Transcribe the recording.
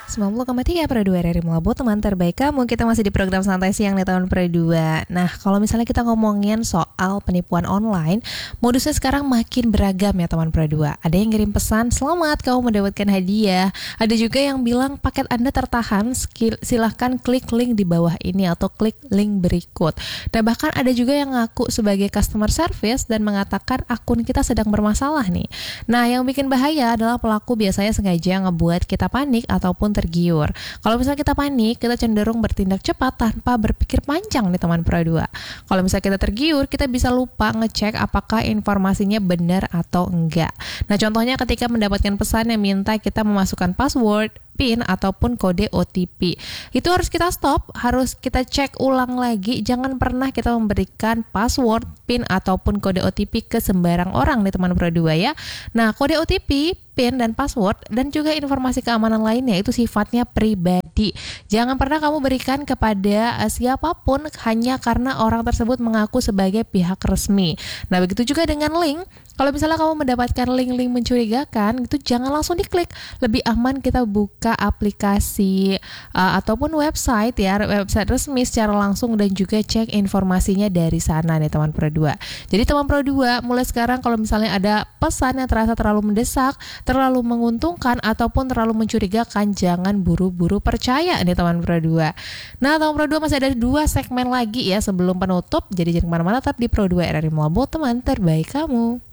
90,3 per 2 RRI Melabu, teman terbaik kamu. Kita masih di program Santai Siang nih teman per 2. Nah, kalau misalnya kita ngomongin soal penipuan online, modusnya sekarang makin beragam ya teman per 2. Ada yang ngirim pesan, selamat kamu mendapatkan hadiah. Ada juga yang bilang paket Anda tertahan, silahkan klik link di bawah ini atau klik link berikut. Nah, bahkan ada juga yang ngaku sebagai customer service dan mengatakan akun kita sedang bermasalah nih. Nah, yang bikin bahaya adalah pelaku biasanya sengaja ngebuat kita panik ataupun tergiur. Kalau misalnya kita panik, kita cenderung bertindak cepat tanpa berpikir panjang nih teman Pro 2. Kalau misalnya kita tergiur, kita bisa lupa ngecek apakah informasinya benar atau enggak. Nah, contohnya ketika mendapatkan pesan yang minta kita memasukkan password, PIN ataupun kode OTP. Itu harus kita stop, harus kita cek ulang lagi. Jangan pernah kita memberikan password, PIN ataupun kode OTP ke sembarang orang nih teman Pro 2 ya. Nah, kode OTP, PIN dan password dan juga informasi keamanan lainnya itu sifatnya pribadi. Jangan pernah kamu berikan kepada siapapun hanya karena orang tersebut mengaku sebagai pihak resmi. Nah, begitu juga dengan link. Kalau misalnya kamu mendapatkan link-link mencurigakan, itu jangan langsung diklik. Lebih aman kita buka aplikasi ataupun website ya, website resmi secara langsung dan juga cek informasinya dari sana nih teman Pro 2. Jadi teman Pro 2, mulai sekarang kalau misalnya ada pesan yang terasa terlalu mendesak, terlalu menguntungkan ataupun terlalu mencurigakan, jangan buru-buru percaya nih teman Pro 2. Nah, teman Pro 2 masih ada 2 segmen lagi ya sebelum penutup. Jadi jangan kemana-mana, tetap di Pro 2 RRI Melabu, teman terbaik kamu.